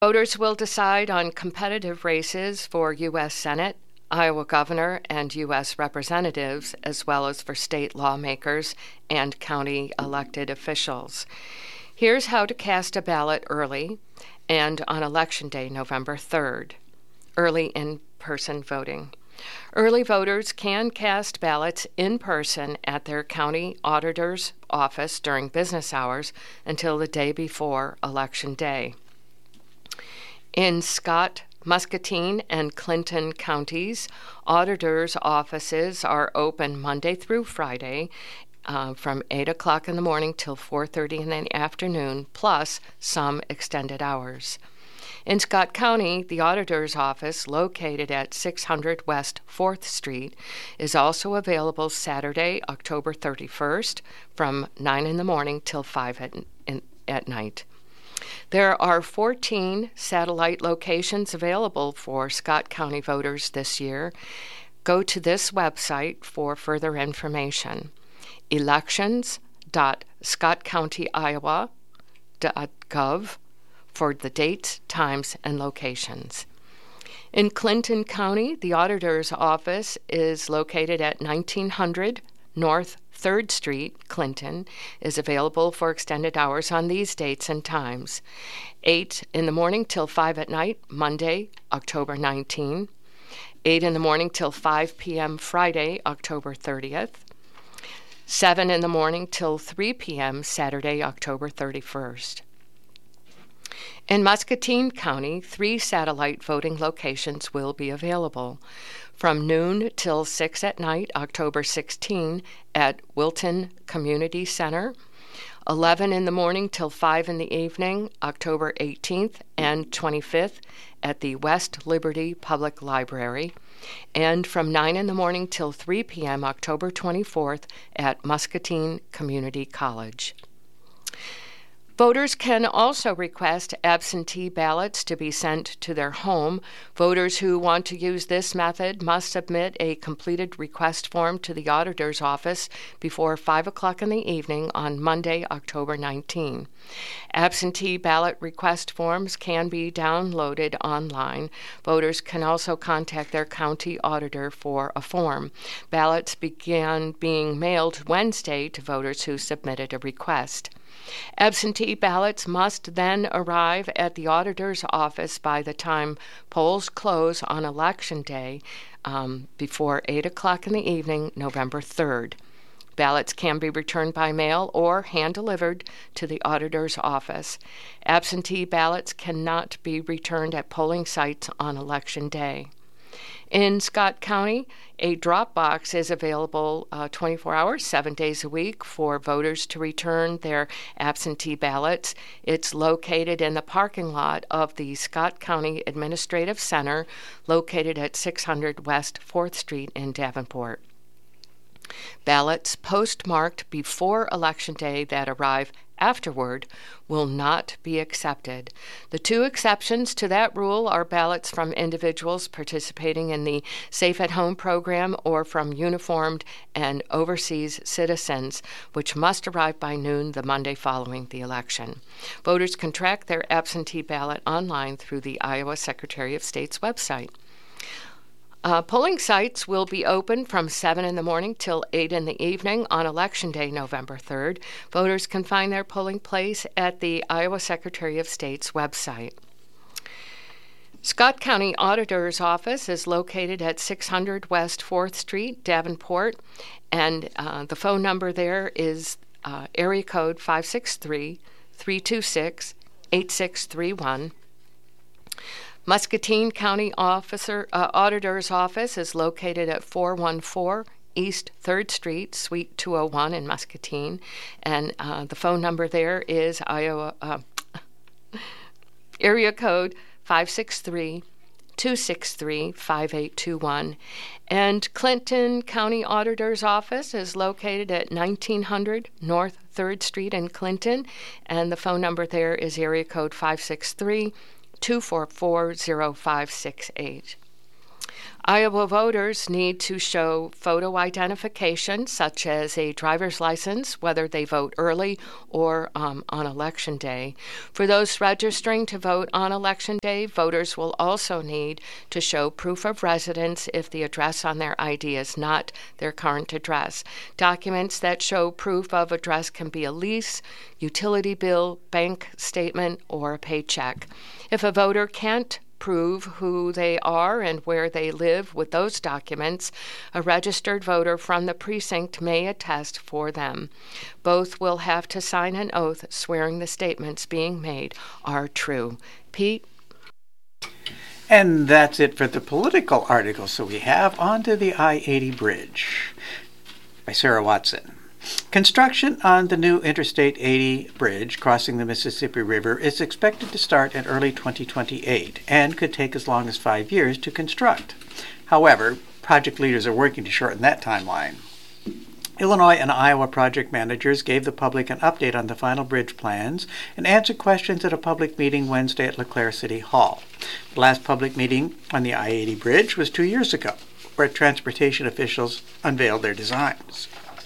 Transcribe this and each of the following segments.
Voters will decide on competitive races for U.S. Senate, Iowa governor, and U.S. representatives, as well as for state lawmakers and county elected officials. Here's how to cast a ballot early and on Election Day, November 3rd. Early in-person voting. Early voters can cast ballots in person at their county auditor's office during business hours until the day before Election Day. In Scott, Muscatine, and Clinton counties, auditors' offices are open Monday through Friday from 8 o'clock in the morning till 4:30 in the afternoon, plus some extended hours. In Scott County, the auditor's office, located at 600 West 4th Street, is also available Saturday, October 31st, from 9 in the morning till 5 at night. There are 14 satellite locations available for Scott County voters this year. Go to this website for further information: elections.scottcountyiowa.gov for the dates, times, and locations. In Clinton County, the auditor's office is located at 1900 North 3rd Street, Clinton, is available for extended hours on these dates and times: 8 in the morning till 5 at night, Monday, October 19, 8 in the morning till 5 p.m. Friday, October 30th, 7 in the morning till 3 p.m. Saturday, October 31st. In Muscatine County, 3 satellite voting locations will be available: from noon till 6 at night, October 16, at Wilton Community Center, 11 in the morning till 5 in the evening, October 18th and 25th, at the West Liberty Public Library, and from 9 in the morning till 3 p.m., October 24th, at Muscatine Community College. Voters can also request absentee ballots to be sent to their home. Voters who want to use this method must submit a completed request form to the auditor's office before 5 o'clock in the evening on Monday, October 19. Absentee ballot request forms can be downloaded online. Voters can also contact their county auditor for a form. Ballots began being mailed Wednesday to voters who submitted a request. Absentee ballots must then arrive at the auditor's office by the time polls close on Election Day, before 8 o'clock in the evening, November 3rd. Ballots can be returned by mail or hand-delivered to the auditor's office. Absentee ballots cannot be returned at polling sites on Election Day. In Scott County, a drop box is available 24 hours, 7 days a week for voters to return their absentee ballots. It's located in the parking lot of the Scott County Administrative Center, located at 600 West 4th Street in Davenport. Ballots postmarked before Election Day that arrive afterward will not be accepted. The 2 exceptions to that rule are ballots from individuals participating in the Safe at Home program or from uniformed and overseas citizens, which must arrive by noon the Monday following the election. Voters can track their absentee ballot online through the Iowa Secretary of State's website. Polling sites will be open from 7 in the morning till 8 in the evening on Election Day, November 3rd. Voters can find their polling place at the Iowa Secretary of State's website. Scott County Auditor's Office is located at 600 West 4th Street, Davenport, and the phone number there is area code 563-326-8631. Muscatine County Auditor's Office is located at 414 East 3rd Street, Suite 201 in Muscatine, and the phone number there is area code 563-263-5821. And Clinton County Auditor's Office is located at 1900 North 3rd Street in Clinton, and the phone number there is area code 563-244-0568. Iowa voters need to show photo identification, such as a driver's license, whether they vote early or on Election Day. For those registering to vote on Election Day, voters will also need to show proof of residence if the address on their ID is not their current address. Documents that show proof of address can be a lease, utility bill, bank statement, or a paycheck. If a voter can't prove who they are and where they live with those documents, a registered voter from the precinct may attest for them. Both will have to sign an oath swearing the statements being made are true. Pete? And that's it for the political articles. So we have on to the I-80 bridge by Sarah Watson. Construction on the new Interstate 80 bridge crossing the Mississippi River is expected to start in early 2028 and could take as long as 5 years to construct. However, project leaders are working to shorten that timeline. Illinois and Iowa project managers gave the public an update on the final bridge plans and answered questions at a public meeting Wednesday at LeClaire City Hall. The last public meeting on the I-80 bridge was 2 years ago, where transportation officials unveiled their designs.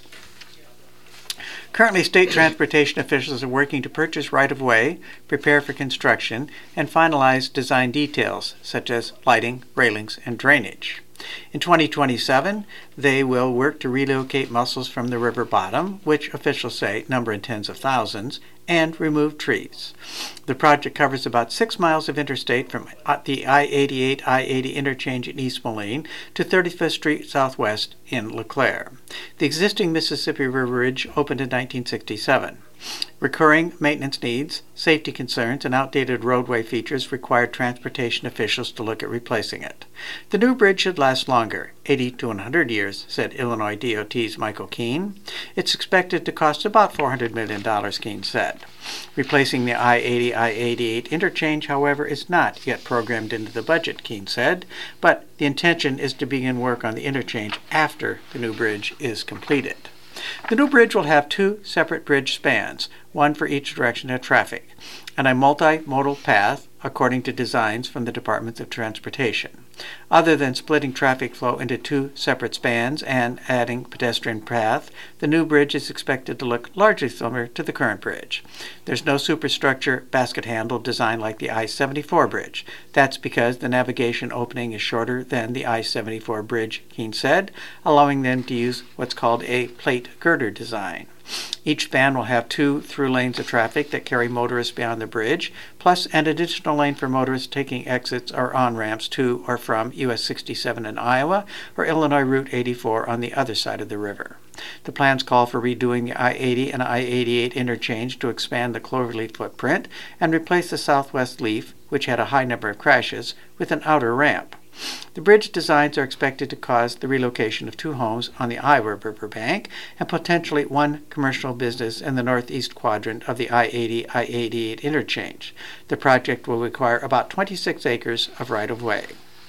Currently, state transportation officials are working to purchase right-of-way, prepare for construction, and finalize design details, such as lighting, railings, and drainage. In 2027, they will work to relocate mussels from the river bottom, which officials say number in tens of thousands, and remove trees. The project covers about 6 miles of interstate from the I-88 I-80 interchange in East Moline to 35th Street Southwest in LeClaire. The existing Mississippi River Bridge opened in 1967. Recurring maintenance needs, safety concerns, and outdated roadway features required transportation officials to look at replacing it. The new bridge should last longer, 80 to 100 years, said Illinois DOT's Michael Keene. It's expected to cost about $400 million, Keene said. Replacing the I-80 I-88 interchange, however, is not yet programmed into the budget, Keene said, but the intention is to begin work on the interchange after the new bridge is completed. The new bridge will have 2 separate bridge spans, one for each direction of traffic, and a multimodal path according to designs from the Department of Transportation. Other than splitting traffic flow into 2 separate spans and adding pedestrian path, the new bridge is expected to look largely similar to the current bridge. There's no superstructure basket handle designed like the I-74 bridge. That's because the navigation opening is shorter than the I-74 bridge, Keene said, allowing them to use what's called a plate girder design. Each span will have 2 through lanes of traffic that carry motorists beyond the bridge, plus an additional lane for motorists taking exits or on-ramps to or from US 67 in Iowa or Illinois Route 84 on the other side of the river. The plans call for redoing the I-80 and I-88 interchange to expand the cloverleaf footprint and replace the southwest leaf, which had a high number of crashes, with an outer ramp. The bridge designs are expected to cause the relocation of 2 homes on the Iowa River bank and potentially 1 commercial business in the northeast quadrant of the I-80 I-88 interchange. The project will require about 26 acres of right-of-way.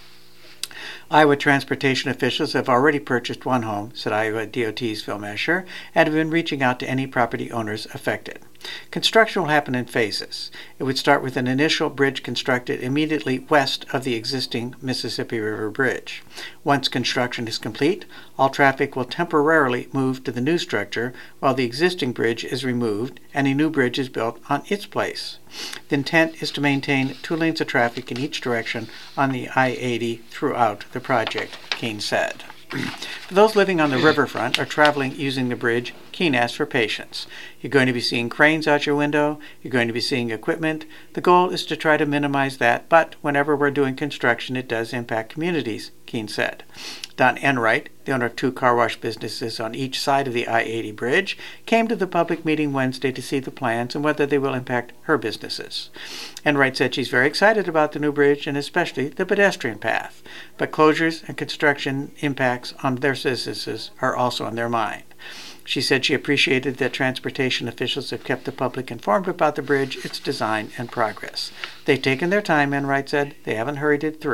Iowa transportation officials have already purchased 1 home, said Iowa DOT's Phil Mesher, and have been reaching out to any property owners affected. Construction will happen in phases. It would start with an initial bridge constructed immediately west of the existing Mississippi River Bridge. Once construction is complete, all traffic will temporarily move to the new structure while the existing bridge is removed and a new bridge is built on its place. The intent is to maintain 2 lanes of traffic in each direction on the I-80 throughout the project, Keene said. For those living on the riverfront or traveling using the bridge, Keene asked for patience. You're going to be seeing cranes out your window. You're going to be seeing equipment. The goal is to try to minimize that, but whenever we're doing construction, it does impact communities, Keene said. Don Enright, the owner of 2 car wash businesses on each side of the I-80 bridge, came to the public meeting Wednesday to see the plans and whether they will impact her businesses. Enright said she's very excited about the new bridge and especially the pedestrian path, but closures and construction impacts on their businesses are also on their mind. She said she appreciated that transportation officials have kept the public informed about the bridge, its design, and progress. They've taken their time, Enright said. They haven't hurried it through.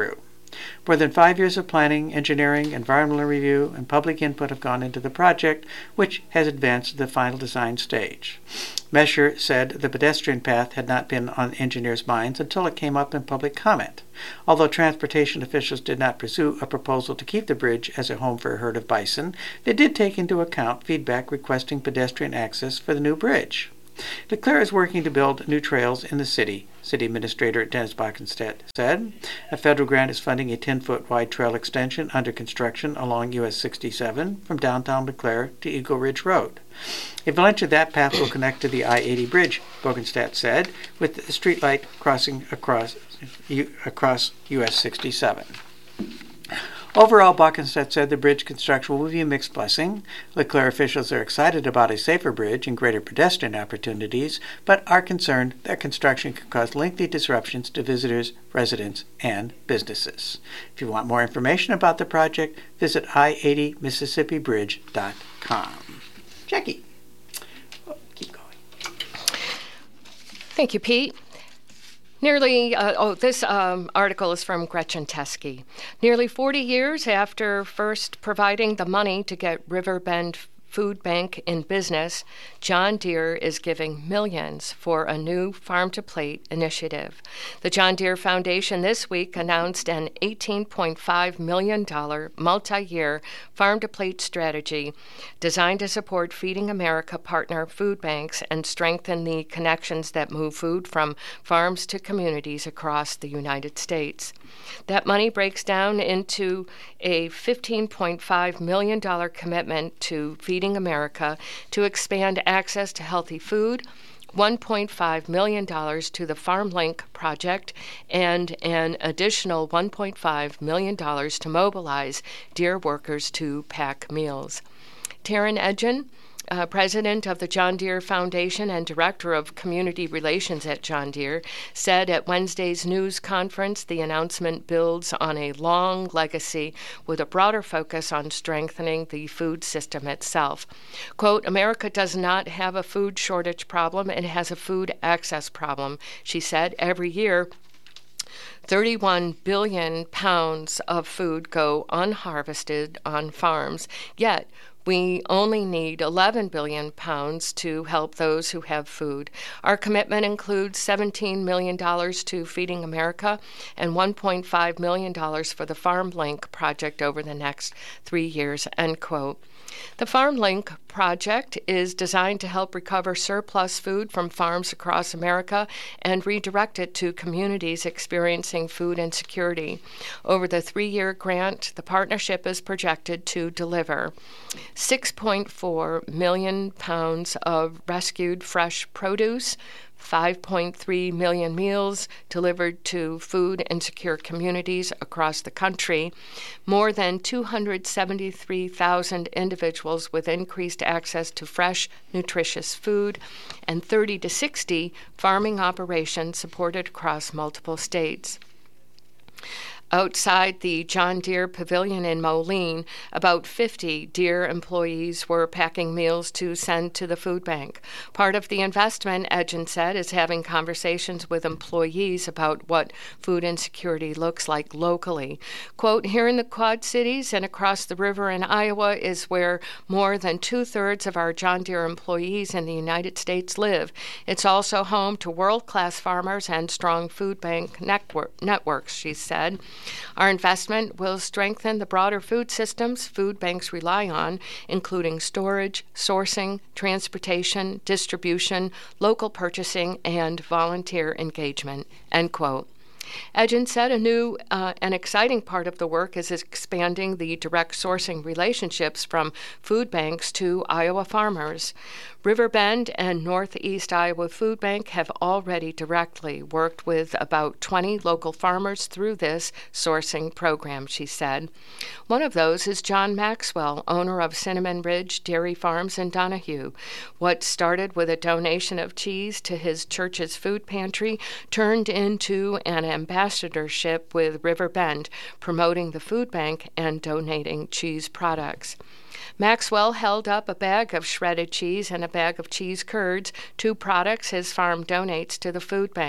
More than 5 years of planning, engineering, environmental review, and public input have gone into the project, which has advanced to the final design stage. Mesher said the pedestrian path had not been on engineers' minds until it came up in public comment. Although transportation officials did not pursue a proposal to keep the bridge as a home for a herd of bison, they did take into account feedback requesting pedestrian access for the new bridge. LeClaire is working to build new trails in the city, City Administrator Dennis Bockenstedt said. A federal grant is funding a 10-foot wide trail extension under construction along US 67 from downtown LeClaire to Eagle Ridge Road. Eventually, that path will connect to the I-80 bridge, Bockenstedt said, with the streetlight crossing across US 67. Overall, Bockenstedt said the bridge construction will be a mixed blessing. LeClaire officials are excited about a safer bridge and greater pedestrian opportunities, but are concerned that construction could cause lengthy disruptions to visitors, residents, and businesses. If you want more information about the project, visit i80mississippibridge.com. Jackie, keep going. Thank you, Pete. This article is from Gretchen Teskey. Nearly 40 years after first providing the money to get Riverbend Food Bank in business, John Deere is giving millions for a new farm-to-plate initiative. The John Deere Foundation this week announced an $18.5 million multi-year farm-to-plate strategy designed to support Feeding America partner food banks and strengthen the connections that move food from farms to communities across the United States. That money breaks down into a $15.5 million commitment to Feeding America to expand access to healthy food, $1.5 million to the FarmLink project, and an additional $1.5 million to mobilize Deere workers to pack meals. Taryn Edgen, president of the John Deere Foundation and director of community relations at John Deere, said at Wednesday's news conference the announcement builds on a long legacy with a broader focus on strengthening the food system itself. Quote, America does not have a food shortage problem, it has a food access problem, she said. Every year, 31 billion pounds of food go unharvested on farms, yet we only need 11 billion pounds to help those who have food. Our commitment includes $17 million to Feeding America and $1.5 million for the FarmLink project over the next 3 years, end quote. The FarmLink project is designed to help recover surplus food from farms across America and redirect it to communities experiencing food insecurity. Over the 3-year grant, the partnership is projected to deliver 6.4 million pounds of rescued fresh produce, 5.3 million meals delivered to food insecure communities across the country, more than 273,000 individuals with increased access to fresh, nutritious food, and 30 to 60 farming operations supported across multiple states. Outside the John Deere Pavilion in Moline, about 50 Deere employees were packing meals to send to the food bank. Part of the investment, Edgen said, is having conversations with employees about what food insecurity looks like locally. Quote, here in the Quad Cities and across the river in Iowa is where more than 2/3 of our John Deere employees in the United States live. It's also home to world-class farmers and strong food bank networks, she said. Our investment will strengthen the broader food systems food banks rely on, including storage, sourcing, transportation, distribution, local purchasing, and volunteer engagement, end quote. Edgen said a new and exciting part of the work is expanding the direct sourcing relationships from food banks to Iowa farmers. Riverbend and Northeast Iowa Food Bank have already directly worked with about 20 local farmers through this sourcing program, she said. One of those is John Maxwell, owner of Cinnamon Ridge Dairy Farms in Donahue. What started with a donation of cheese to his church's food pantry turned into an ambassadorship with Riverbend, promoting the food bank and donating cheese products. Maxwell held up a bag of shredded cheese and a bag of cheese curds, 2 products his farm donates to the food bank.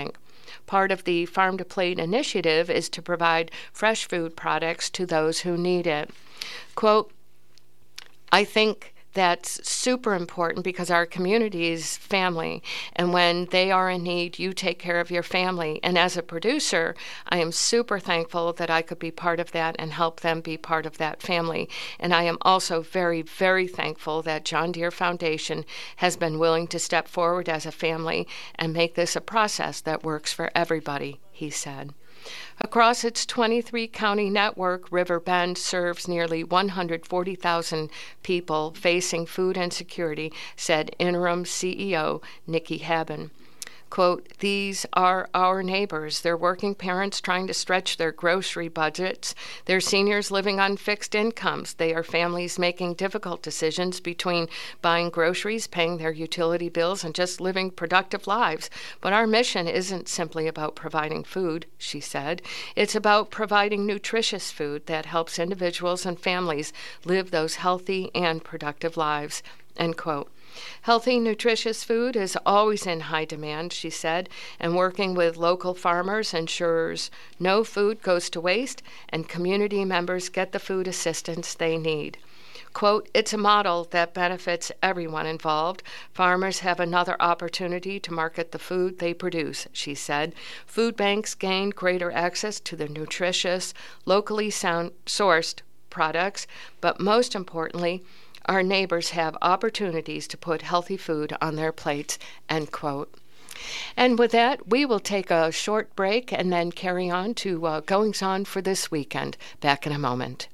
Part of the Farm to Plate initiative is to provide fresh food products to those who need it. Quote, I think that's super important because our community is family, and when they are in need, you take care of your family. And as a producer, I am super thankful that I could be part of that and help them be part of that family. And I am also very, very thankful that John Deere Foundation has been willing to step forward as a family and make this a process that works for everybody, he said. Across its 23-county network, River Bend serves nearly 140,000 people facing food insecurity, said interim CEO Nikki Haben. Quote, these are our neighbors. They're working parents trying to stretch their grocery budgets. They're seniors living on fixed incomes. They are families making difficult decisions between buying groceries, paying their utility bills, and just living productive lives. But our mission isn't simply about providing food, she said. It's about providing nutritious food that helps individuals and families live those healthy and productive lives, end quote. Healthy, nutritious food is always in high demand, she said, and working with local farmers ensures no food goes to waste and community members get the food assistance they need. Quote, it's a model that benefits everyone involved. Farmers have another opportunity to market the food they produce, she said. Food banks gain greater access to the nutritious, locally sourced products, but most importantly, our neighbors have opportunities to put healthy food on their plates, end quote. And with that, we will take a short break and then carry on to goings-on for this weekend. Back in a moment.